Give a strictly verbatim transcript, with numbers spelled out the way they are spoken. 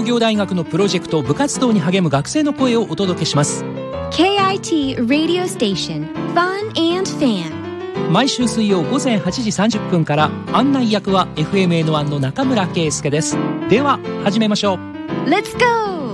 業大学のプロジェクト部活動に励む学生の声をお届けします。 ケーアイティー Radio Station Fun and Fan、 毎週水曜午前はちじさんじゅっぷんから。案内役は エフエムエヌワン の中村圭介です。では始めましょう。 Let's go!